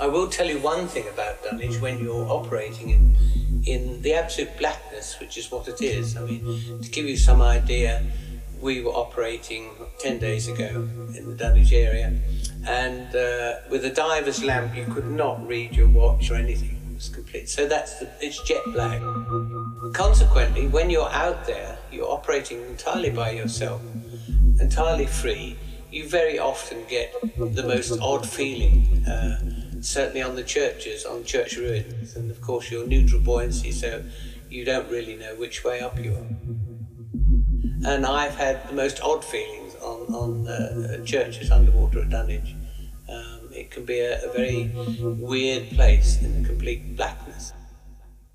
I will tell you one thing about Dunwich when you're operating in the absolute blackness, which is what it is. I mean, to give you some idea, we were operating 10 days ago in the Dunwich area, and with a diver's lamp you could not read your watch or anything. It was complete. So it's jet black. Consequently, when you're out there, you're operating entirely by yourself, entirely free. You very often get the most odd feeling, certainly on the churches, on church ruins, and of course you're neutral buoyancy, so you don't really know which way up you are. And I've had the most odd feelings on churches underwater at Dunwich. It can be a very weird place in the complete black